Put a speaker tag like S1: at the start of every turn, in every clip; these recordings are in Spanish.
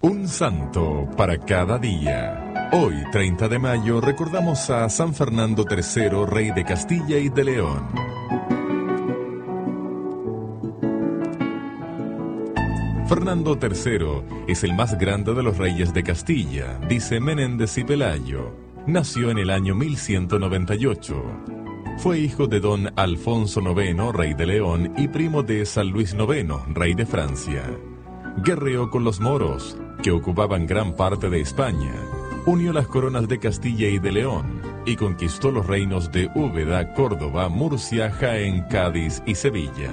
S1: Un santo para cada día. Hoy, 30 de mayo, recordamos a San Fernando III, rey de Castilla y de León. Fernando III es el más grande de los reyes de Castilla, dice Menéndez y Pelayo. Nació en el año 1198. Fue hijo de don Alfonso IX, rey de León, y primo de San Luis IX, rey de Francia. Guerreó con los moros, que ocupaban gran parte de España. Unió las coronas de Castilla y de León, y conquistó los reinos de Úbeda, Córdoba, Murcia, Jaén, Cádiz y Sevilla.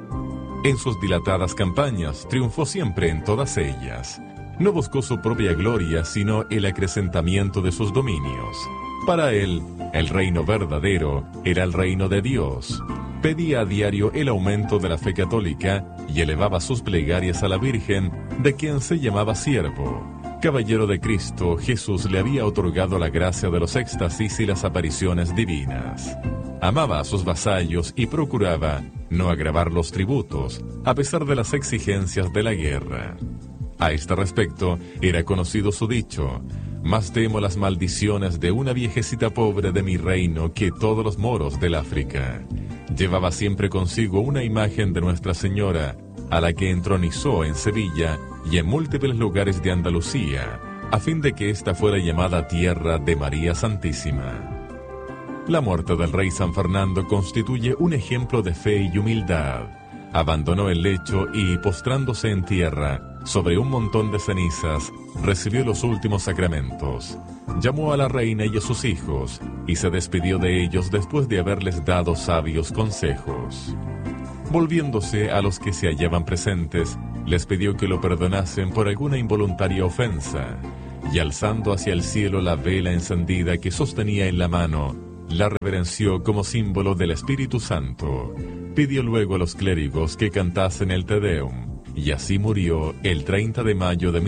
S1: En sus dilatadas campañas triunfó siempre en todas ellas. No buscó su propia gloria, sino el acrecentamiento de sus dominios. Para él, el reino verdadero era el reino de Dios. Pedía a diario el aumento de la fe católica y elevaba sus plegarias a la Virgen, de quien se llamaba siervo. Caballero de Cristo, Jesús le había otorgado la gracia de los éxtasis y las apariciones divinas. Amaba a sus vasallos y procuraba no agravar los tributos, a pesar de las exigencias de la guerra. A este respecto, era conocido su dicho: más temo las maldiciones de una viejecita pobre de mi reino que todos los moros del África. Llevaba siempre consigo una imagen de Nuestra Señora, a la que entronizó en Sevilla y en múltiples lugares de Andalucía, a fin de que ésta fuera llamada tierra de María Santísima. La muerte del rey San Fernando constituye un ejemplo de fe y humildad. Abandonó el lecho y, postrándose en tierra, sobre un montón de cenizas, recibió los últimos sacramentos. Llamó a la reina y a sus hijos, y se despidió de ellos después de haberles dado sabios consejos. Volviéndose a los que se hallaban presentes, les pidió que lo perdonasen por alguna involuntaria ofensa, y alzando hacia el cielo la vela encendida que sostenía en la mano, la reverenció como símbolo del Espíritu Santo. Pidió luego a los clérigos que cantasen el Te Deum, y así murió el 30 de mayo de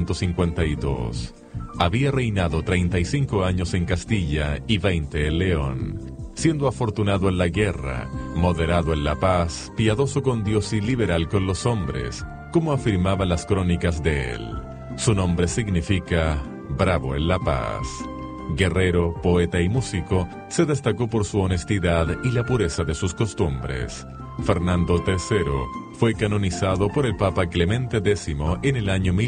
S1: 1252. Había reinado 35 años en Castilla y 20 en León, siendo afortunado en la guerra, moderado en la paz, piadoso con Dios y liberal con los hombres, como afirmaban las crónicas de él. Su nombre significa bravo en la paz. Guerrero, poeta y músico, se destacó por su honestidad y la pureza de sus costumbres. Fernando III fue canonizado por el Papa Clemente X en el año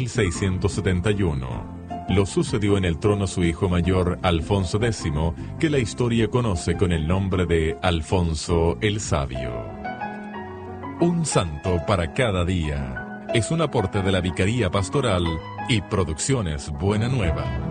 S1: 1671. Lo sucedió en el trono su hijo mayor, Alfonso X, que la historia conoce con el nombre de Alfonso el Sabio. Un santo para cada día es un aporte de la Vicaría Pastoral y Producciones Buena Nueva.